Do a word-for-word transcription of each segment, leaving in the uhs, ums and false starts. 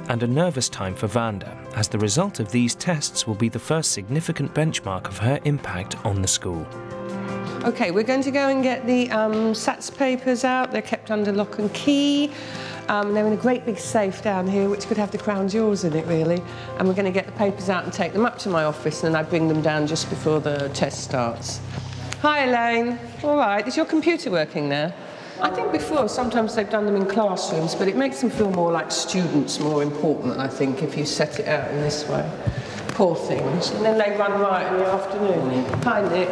and a nervous time for Vanda, as the result of these tests will be the first significant benchmark of her impact on the school. OK, we're going to go and get the um, S A T S papers out. They're kept under lock and key. Um, they're in a great big safe down here, which could have the crown jewels in it, really. And we're going to get the papers out and take them up to my office, and then I bring them down just before the test starts. Hi, Elaine. All right, is your computer working there? I think before, sometimes they've done them in classrooms, but it makes them feel more like students, more important, I think, if you set it out in this way. Poor things. And then they run riot in the afternoon. Hi, Nick.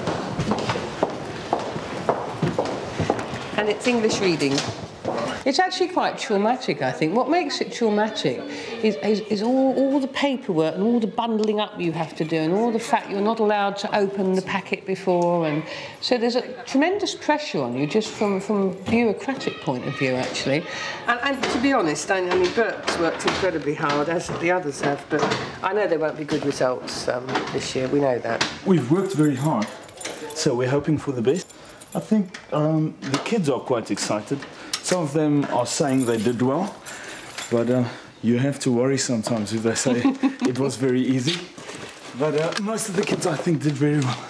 And it's English reading. It's actually quite traumatic, I think. What makes it traumatic is, is, is all, all the paperwork and all the bundling up you have to do, and all the fact you're not allowed to open the packet before. And so there's a tremendous pressure on you just from, from a bureaucratic point of view, actually. And, and to be honest, I, I mean, Bert's worked incredibly hard, as the others have, but I know there won't be good results um, this year. We know that. We've worked very hard, so we're hoping for the best. I think um, the kids are quite excited. Some of them are saying they did well, but uh, you have to worry sometimes if they say it was very easy. But uh, most of the kids, I think, did very well.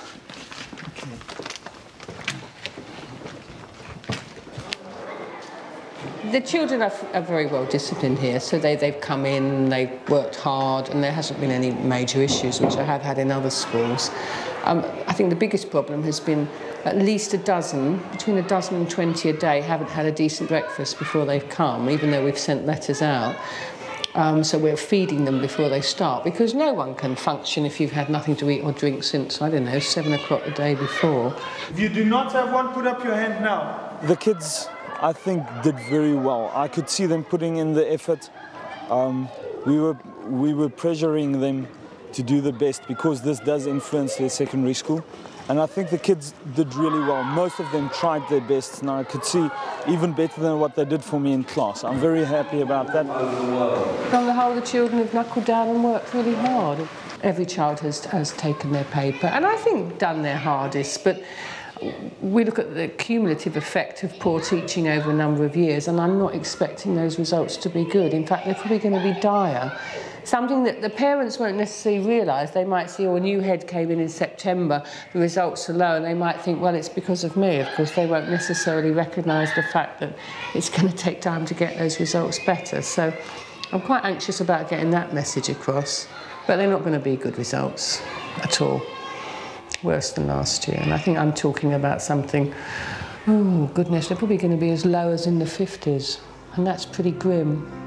The children are, are very well disciplined here, so they, they've come in, they've worked hard, and there hasn't been any major issues, which I have had in other schools. Um, I think the biggest problem has been at least a dozen, between a dozen and twenty a day, haven't had a decent breakfast before they've come, even though we've sent letters out. Um, so we're feeding them before they start, because no one can function if you've had nothing to eat or drink since, I don't know, seven o'clock the day before. If you do not have one, put up your hand now. The kids, I think, did very well. I could see them putting in the effort. Um, we were, we were pressuring them to do the best, because this does influence their secondary school. And I think the kids did really well. Most of them tried their best, and I could see even better than what they did for me in class. I'm very happy about that. On the whole, the children have knuckled down and worked really hard. Every child has, has taken their paper, and I think done their hardest, but we look at the cumulative effect of poor teaching over a number of years, and I'm not expecting those results to be good. In fact, they're probably going to be dire. Something that the parents won't necessarily realise. They might see, oh, a new head came in in September, the results are low, and they might think, well, it's because of me. Of course, they won't necessarily recognise the fact that it's going to take time to get those results better. So I'm quite anxious about getting that message across, but they're not going to be good results at all. Worse than last year. And I think I'm talking about something, oh, goodness, they're probably going to be as low as in the fifties, and that's pretty grim.